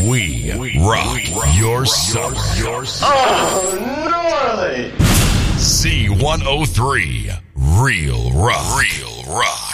We rock your summer. Oh, gnarly! C103, Real Rock. Real Rock.